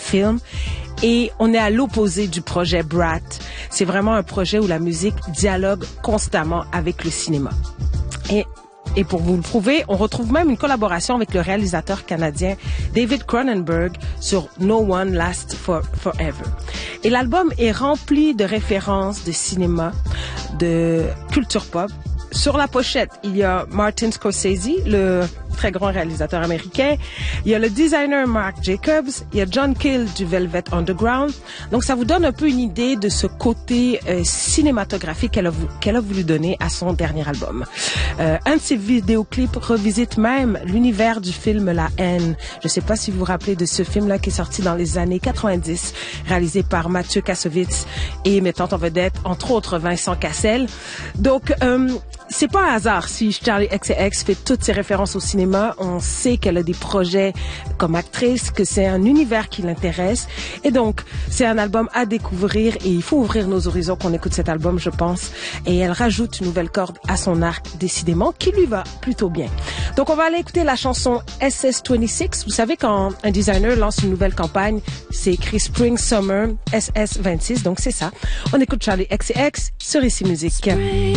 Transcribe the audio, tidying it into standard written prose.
Film. Et on est à l'opposé du projet Brat. C'est vraiment un projet où la musique dialogue constamment avec le cinéma. Et pour vous le prouver, on retrouve même une collaboration avec le réalisateur canadien David Cronenberg sur No One Lasts Forever. Et l'album est rempli de références de cinéma, de culture pop. Sur la pochette, il y a Martin Scorsese, le très grand réalisateur américain. Il y a le designer Marc Jacobs. Il y a John Cale du Velvet Underground. Donc, ça vous donne un peu une idée de ce côté cinématographique qu'elle a voulu donner à son dernier album. Un de ses vidéoclips revisite même l'univers du film La Haine. Je ne sais pas si vous vous rappelez de ce film-là qui est sorti dans les années 90, réalisé par Mathieu Kassovitz et mettant en vedette, entre autres, Vincent Cassel. Donc, c'est pas un hasard si Charli XCX fait toutes ses références au cinéma. On sait qu'elle a des projets comme actrice, que c'est un univers qui l'intéresse. Et donc, c'est un album à découvrir et il faut ouvrir nos horizons qu'on écoute cet album, je pense. Et elle rajoute une nouvelle corde à son arc, décidément, qui lui va plutôt bien. Donc, on va aller écouter la chanson SS26. Vous savez, quand un designer lance une nouvelle campagne, c'est écrit Spring Summer SS26. Donc, c'est ça. On écoute Charli XCX sur Ici Musique.